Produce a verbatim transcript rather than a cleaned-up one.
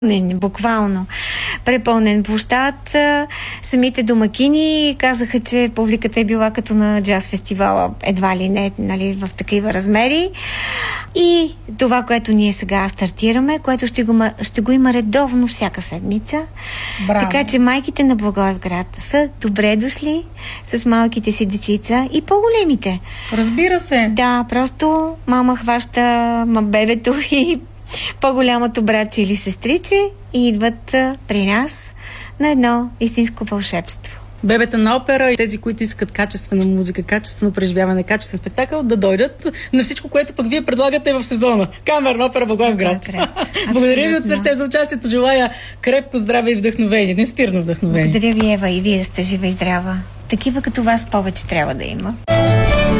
буквално препълнен площад. Самите домакини казаха, че публиката е била като на джаз фестивала, едва ли не, нали, в такива размери. И това, което ние сега стартираме, което ще го, ще го има редовно всяка седмица. Браво. Така че майките на Благоевград са добре дошли с малките си дечица и по-големите. Разбира се. Да, просто мама хваща ма бебето и по-голямото братче или сестриче и идват а, при нас на едно истинско вълшебство. Бебета на опера и тези, които искат качествена музика, качествено преживяване, качествен спектакъл, да дойдат на всичко, което пък вие предлагате в сезона. Камерна опера Благоевград. Благодаря ви от сърце за участието. Желая крепко здраве и вдъхновение. Неспирно вдъхновение. Благодаря ви, Ева, и вие сте жива и здрава. Такива като вас повече трябва да има.